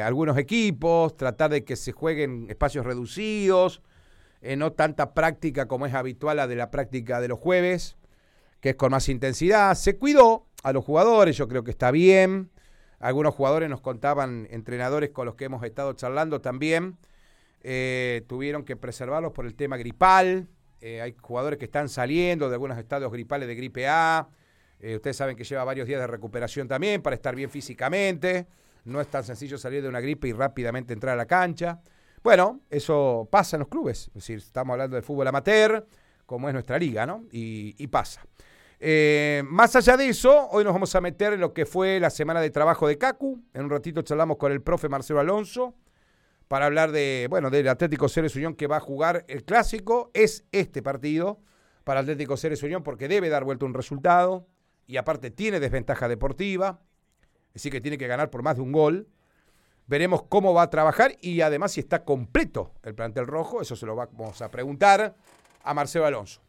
algunos equipos, tratar de que se jueguen espacios reducidos, no tanta práctica como es habitual la de la práctica de los jueves, que es con más intensidad. Se cuidó a los jugadores, yo creo que está bien. Algunos jugadores nos contaban, entrenadores con los que hemos estado charlando también, tuvieron que preservarlos por el tema gripal. Hay jugadores que están saliendo de algunos estados gripales de gripe A. Ustedes saben que lleva varios días de recuperación también para estar bien físicamente. No es tan sencillo salir de una gripe y rápidamente entrar a la cancha. Bueno, eso pasa en los clubes. Es decir, estamos hablando del fútbol amateur, como es nuestra liga, ¿no? Y pasa. Más allá de eso, hoy nos vamos a meter en lo que fue la semana de trabajo de Cacu. En un ratito charlamos con el profe Marcelo Alonso para hablar del Atlético Ceres Unión, que va a jugar el clásico. Es este partido para Atlético Ceres Unión porque debe dar vuelta un resultado y aparte tiene desventaja deportiva, así que tiene que ganar por más de un gol. Veremos cómo va a trabajar y además si está completo el plantel rojo, eso se lo vamos a preguntar a Marcelo Alonso.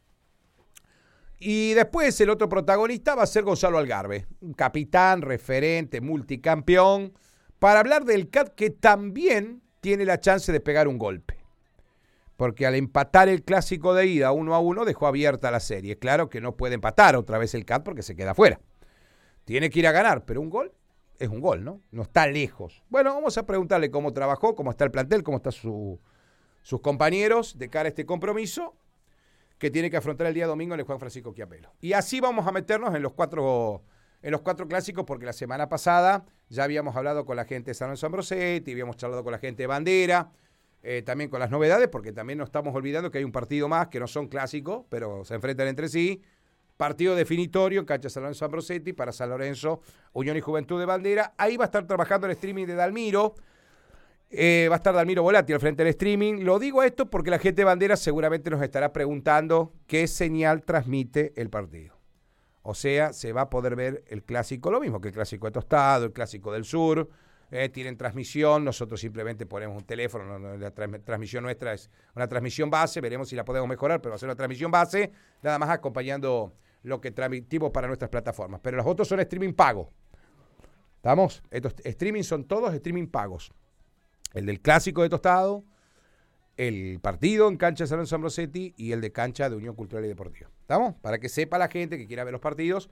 Y después el otro protagonista va a ser Gonzalo Algarve, un capitán, referente, multicampeón, para hablar del CAT que también tiene la chance de pegar un golpe. Porque al empatar el clásico de ida 1-1 dejó abierta la serie. Claro que no puede empatar otra vez el CAT porque se queda afuera. Tiene que ir a ganar, pero un gol es un gol, ¿no? No está lejos. Bueno, vamos a preguntarle cómo trabajó, cómo está el plantel, cómo están sus compañeros de cara a este compromiso que tiene que afrontar el día domingo en el Juan Francisco Chiapello. Y así vamos a meternos en los cuatro clásicos, porque la semana pasada ya habíamos hablado con la gente de San Lorenzo Ambrosetti, habíamos charlado con la gente de Bandera, también con las novedades, porque también nos estamos olvidando que hay un partido más que no son clásicos, pero se enfrentan entre sí. Partido definitorio, cancha San Lorenzo Ambrosetti para San Lorenzo, Unión y Juventud de Bandera. Ahí va a estar trabajando el streaming de Dalmiro. Va a estar Dalmiro Volati al frente del streaming. Lo digo esto porque la gente de Bandera seguramente nos estará preguntando qué señal transmite el partido. O sea, se va a poder ver el clásico, lo mismo que el clásico de Tostado, el clásico del Sur. Tienen transmisión, nosotros simplemente ponemos un teléfono, la transmisión nuestra es una transmisión base, veremos si la podemos mejorar, pero va a ser una transmisión base, nada más acompañando lo que transmitimos para nuestras plataformas. Pero los otros son streaming pago. ¿Estamos? Estos streaming son todos streaming pagos. El del clásico de Tostado, el partido en cancha de San Lorenzo Ambrosetti y el de cancha de Unión Cultural y Deportiva. ¿Estamos? Para que sepa la gente que quiera ver los partidos.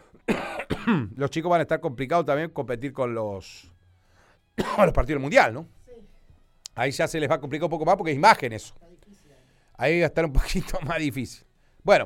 Los chicos van a estar complicados también competir con los partidos del Mundial, ¿no? Sí. Ahí ya se les va a complicar un poco más porque es imagen eso. Ahí va a estar un poquito más difícil. Bueno,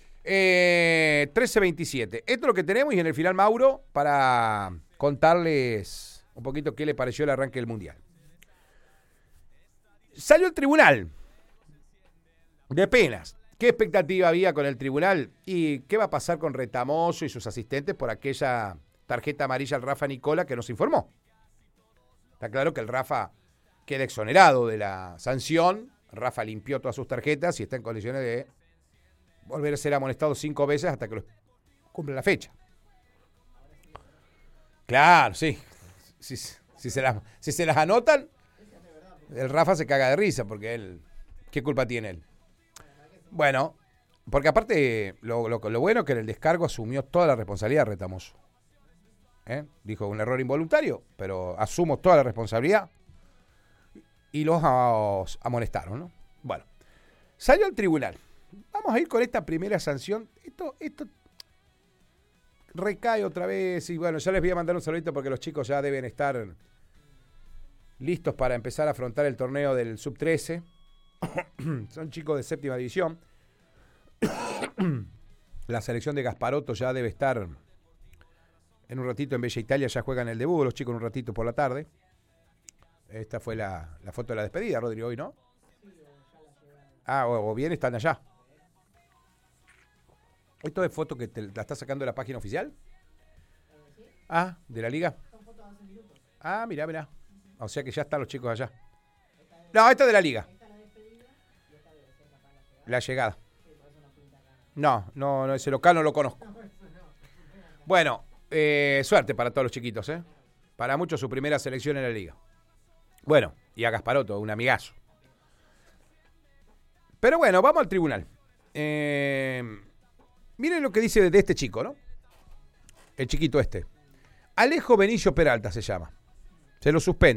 13:27. Esto es lo que tenemos y en el final Mauro para contarles un poquito qué le pareció el arranque del Mundial. Salió el tribunal de penas. ¿Qué expectativa había con el tribunal? ¿Y qué va a pasar con Retamoso y sus asistentes por aquella tarjeta amarilla al Rafa Nicola que nos informó? Está claro que el Rafa queda exonerado de la sanción. Rafa limpió todas sus tarjetas y está en condiciones de volver a ser amonestado 5 veces hasta que cumpla la fecha. Claro, sí. Si se las anotan, el Rafa se caga de risa porque él, ¿qué culpa tiene él? Bueno, porque aparte lo bueno es que en el descargo asumió toda la responsabilidad de Retamoso. Dijo un error involuntario, pero asumo toda la responsabilidad y los amonestaron, ¿no? Bueno, salió al tribunal. Vamos a ir con esta primera sanción. Esto recae otra vez y bueno, ya les voy a mandar un saludito porque los chicos ya deben estar listos para empezar a afrontar el torneo del Sub-13. Son chicos de séptima división. La selección de Gasparotto ya debe estar en un ratito en Bella Italia, ya juegan el debut, los chicos en un ratito por la tarde. Esta fue la foto de la despedida, Rodrigo, hoy, ¿no? O bien están allá. ¿Esto es foto que la está sacando de la página oficial? Ah, ¿de la liga? Ah, mirá. O sea que ya están los chicos allá. No, esta es de la liga. La llegada. No, ese local no lo conozco. Bueno, suerte para todos los chiquitos, ¿eh? Para muchos su primera selección en la liga. Bueno, y a Gasparotto, un amigazo. Pero bueno, vamos al tribunal. Miren lo que dice de este chico, ¿no? El chiquito este. Alejo Benillo Peralta se llama. Se lo suspende.